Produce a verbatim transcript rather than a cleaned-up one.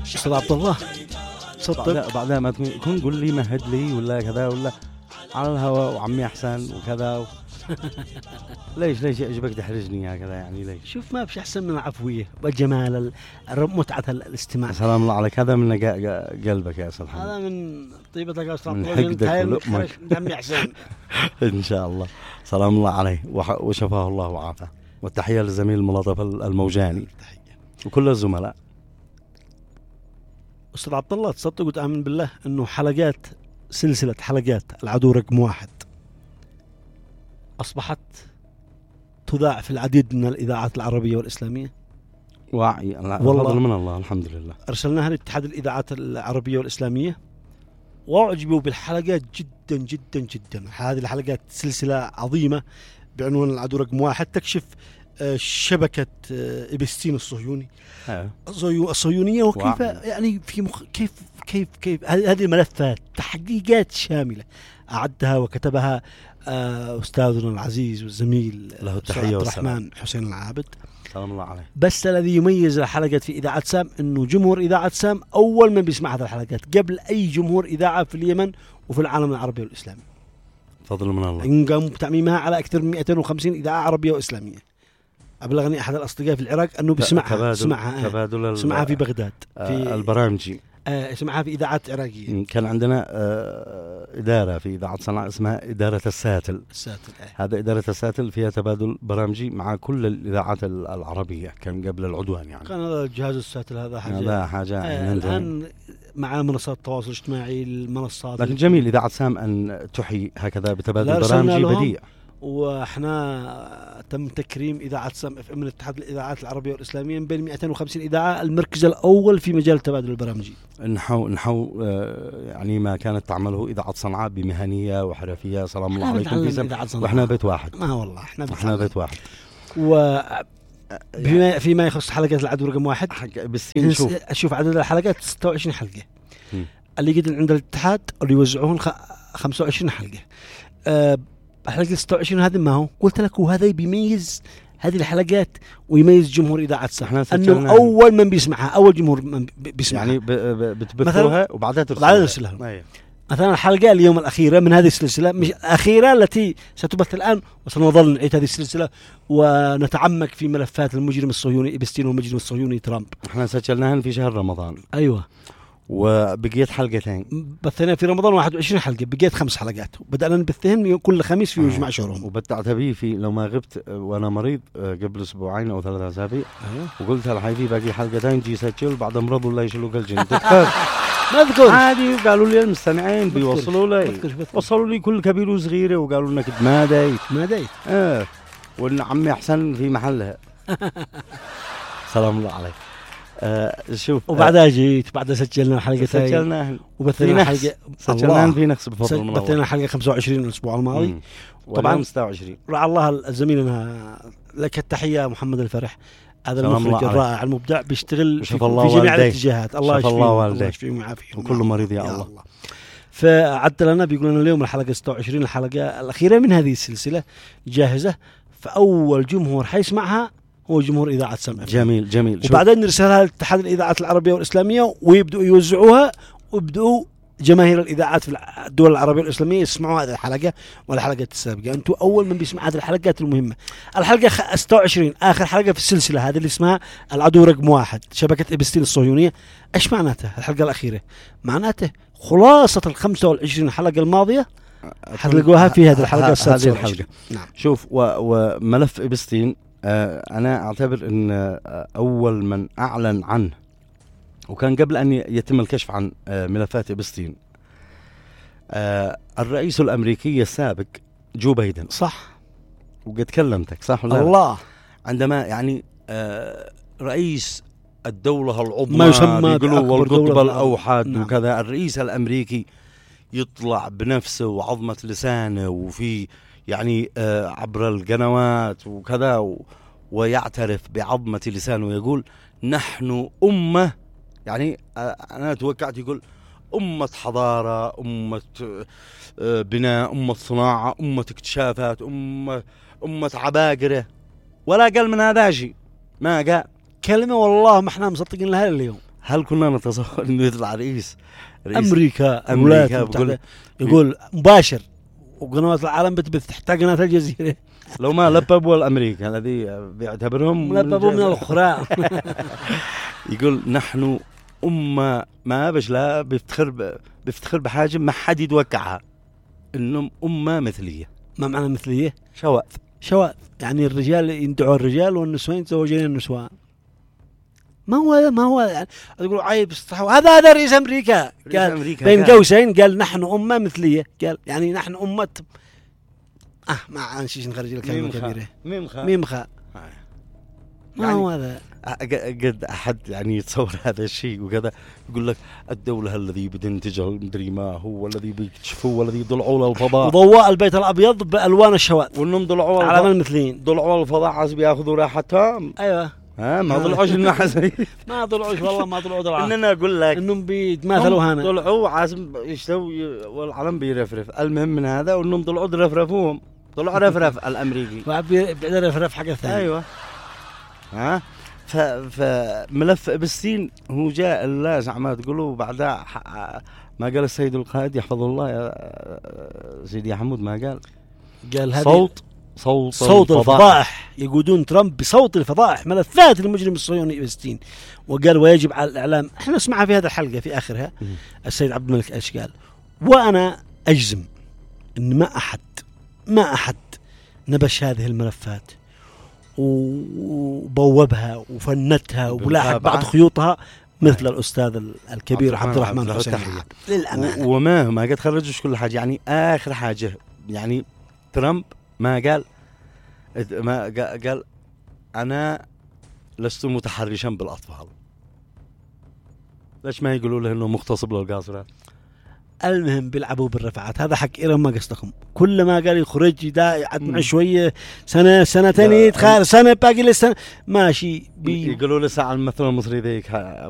أستاذ عبد الله صدق بعدها ما تكون قول لي مهد لي ولا كذا ولا على الهواء وعمي أحسن وكذا و... ليش ليش يعجبك تحرجني هكذا يعني ليش؟ شوف ما فيش أحسن من العفوية والجمال متعة الاستماع. سلام الله عليك. هذا من قلبك يا أستاذ هذا من طيبتك يا أستاذ من حقدك ولقمك دمي أحسن. إن شاء الله. سلام الله عليه وشفاه الله وعافاه. والتحية للزميل الملطف الموجاني وكل الزملاء. أستاذ عبد الله تصدق وتآمن بالله أنه حلقات سلسلة حلقات العدو رقم واحد أصبحت تذاع في العديد من الإذاعات العربية والإسلامية. واعي والله من الله الحمد لله. أرسلناها لاتحاد الإذاعات العربية والإسلامية وأعجبوا بالحلقات جدا جدا جدا. هذه الحلقات سلسلة عظيمة بعنوان العدو رقم واحد تكشف شبكة إبستين الصهيوني الصهيونية وكيف يعني في مخ كيف كيف كيف هذه الملفات تحقيقات شاملة أعدها وكتبها أستاذنا العزيز والزميل له التحية عبد الرحمن حسين العابد سلام الله عليه. بس الذي يميز الحلقات في إذاعة سام إنه جمهور إذاعة سام أول من بيسمع هذه الحلقات قبل أي جمهور إذاعة في اليمن وفي العالم العربي والإسلامي. فضل من الله. إنقام بتعميمها على أكثر من مئتين وخمسين إذاعة عربية وإسلامية. أبلغني أحد الأصدقاء في العراق أنه بيسمعها سمعها تبادل سمعها في بغداد في البرامجي آه سمعها في إذاعات عراقية. كان عندنا آه إدارة في إذاعة صنعاء اسمها إدارة الساتل. الساتل آه. هذا إدارة الساتل فيها تبادل برامجي مع كل الإذاعات العربية كان قبل العدوان يعني. كان هذا جهاز الساتل هذا حاجة هذا حاجة آه الآن مع منصات التواصل الاجتماعي المنصات. لكن جميل إذاعة سام أن تحيي هكذا بتبادل برامجي بديع. وإحنا تم تكريم إذاعة سام اف ام من اتحاد الإذاعات العربية والإسلامية من بين مئتين وخمسين إذاعة المركز الأول في مجال تبادل البرامجي. نحو نحو يعني ما كانت تعمله إذاعة صنعاء بمهنية وحرفية. سلام الله عليكم. وإحنا بيت واحد. ما والله إحنا بيت, إحنا بيت واحد. و بما فيما يخص حلقات العدو رقم واحد بس نشوف أشوف عدد الحلقات ستة وعشرين حلقة. م. اللي قد عند الاتحاد اللي يوزعوهن خمسة وعشرين حلقة. أه حلقة ستة وعشرين هذا ما هو قلت لك وهذا بيميز هذه الحلقات ويميز جمهور إذاعة سام أنه أول من بيسمعها أول جمهور من بيسمعها يعني بتبثوها وبعدها ترسلها. مثلا الحلقة اليوم الأخيرة من هذه السلسلة مش الأخيرة التي ستبث الآن وسنظل نعيد هذه السلسلة ونتعمق في ملفات المجرم الصهيوني إبستين والمجرم الصهيوني ترامب. احنا سجلناهن في شهر رمضان. أيوة. وبقيت حلقتين بثنا في رمضان واحد وعشرين حلقة بقيت خمس حلقات وبدأنا نبثهن كل خميس في مجمع شهرهم. وبدأت بيه في لو ما غبت وأنا مريض قبل أسبوعين أو ثلاثة أسابيع. أيوة. وقلت لحبيبي باقي حلقتين جي سجل بعد مرض ولا يشيلوا قلجين. ما أذكر عادي قالوا لي المستمعين بيوصلوا لي وصلوا لي كل كبير وصغيرة وقالوا لنا كنت ما دايت ما دايت آه وإن عمي أحسن في محلها. سلام الله عليك. آه شوف وبعدها جيت بعدها سجلنا حلقتين سجلناها وبثينا حلقة سجلناها في نقص بفضل من الله. بثينا حلقة خمسة وعشرين الأسبوع الماضي طبعا ستة وعشرين. رعى الله الزميل لك التحية محمد الفرح هذا المخرج الرائع المبدع بيشتغل في, في جميع الاتجاهات. الله يشفيه الله يشفيه ويعافيه وكل مريض يا الله. الله. فعد لنا بيقول لنا اليوم الحلقة ستة وعشرين الحلقة الأخيرة من هذه السلسلة جاهزة فأول جمهور حيسمعها هو جمهور إذاعة سام. جميل جميل. وبعدين نرسلها لاتحاد الإذاعات العربية والإسلامية ويبدأوا يوزعوها ويبدأوا جماهير الإذاعات في الدول العربية والإسلامية يسمعوا هذه الحلقة والحلقات السابقة. أنتوا أول من بيسمع هذه الحلقات المهمة. الحلقة ستة وعشرين آخر حلقة في السلسلة هذه اللي اسمها العدو رقم واحد شبكة إبستين الصهيونية. إيش معناتها الحلقة الأخيرة؟ معناتها خلاصة الخمسة والعشرين حلقة الماضية حلقوها في هذه الحلقة السادسة والعشرين. نعم. شوف وملف إبستين آه أنا أعتبر أن آه أول من أعلن عنه وكان قبل أن يتم الكشف عن آه ملفات إبستين آه الرئيس الأمريكي السابق جو بايدن. صح. وقد كلمتك صح ولا الله عندما يعني آه رئيس الدولة العظمى ما يسمى والقطب الأوحد. نعم. وكذا الرئيس الأمريكي يطلع بنفسه وعظمة لسانه وفي يعني آه عبر القنوات وكذا و ويعترف بعظمة لسانه ويقول نحن أمة يعني آه أنا توقعت يقول أمة حضارة أمة آه بناء أمة صناعة أمة اكتشافات أمة أمة عباقرة ولا قال من هذا شيء ما قال كلمة والله ما احنا مصدقين لها اليوم. هل كنا نتصور انه يطلع رئيس, رئيس امريكا, امريكا بقول يقول مباشر وقنوات العالم بتبث حتى قناه الجزيره لو ما لببوا الامريكا الذي بيعتبرهم لببوا من الاخرى. يقول نحن امه ما بش لا بيفتخر بيفتخر بحاجه ما حد يتوقعها, انهم امه مثليه. ما معنى مثليه؟ شواذ. شواذ يعني الرجال يندعوا الرجال والنسوان يتزوجين النسوان. ما هو ما هو يعني تقولوا عيب استحوا هذا هذا رئيس امريكا قال أمريكا بين قوسين قال نحن امه مثليه, قال يعني نحن امه اه ما عنشيش نخرج الكلمه كبيره ميمخا ميمخا ما يعني هو هذا قد احد يعني يتصور هذا الشيء وكذا, يقول لك الدوله الذي بتنتج مدري ما هو الذي بيكشفوا والذي ضلعوا له الفضاء وضواء البيت الابيض بالوان الشواذ وانهم ضلعوا على المثليين ضلعوا الفضاء عايز بياخذوا راحتهم. ايوه ها ما ضلعوش النحس ما ضلعوش والله ما ضلعوا ضلعوا اننا اقول لك انهم بيتماثلوا هنا ضلعوا عازم يشتوا والعلم بيرفرف. المهم من هذا وانهم ضلعوا رفرفوهم ضلعوا رفرف الامريكي بيرفرف حاجه ثانيه. ايوه ها ف فملف ابستين هو جاء الله زعما تقولوا بعدها ما قال السيد القائد يحفظه الله يا سيدي حمود ما قال قال هذه صوت صوت صوت الفضائح يقودون ترامب بصوت الفضائح ملفات المجرم الصهيوني ابستين. وقال ويجب على الاعلام, احنا نسمعها في هذه الحلقه في اخرها م. السيد عبد الملك ايش قال, وانا اجزم ان ما احد ما احد نبش هذه الملفات وبوبها وفنتها ولاحق بعض خيوطها مثل الأستاذ الكبير عبد الرحمن حسين للأمانة. وما ما قد خرجوش كل حاجة. يعني آخر حاجة يعني ترامب ما قال ما قال أنا لست متحرشا بالأطفال. ليش ما يقولوا له إنه مغتصب للقاصرات؟ المهم بيلعبوا بالرفعات. هذا حق إيران ما قصدكم. كل ما قال يخرج دا يعد مع شوية سنة سنتين يتخيل سنة باقي لسنة ماشي. يقولوا له ساعة الممثل المصري ذيك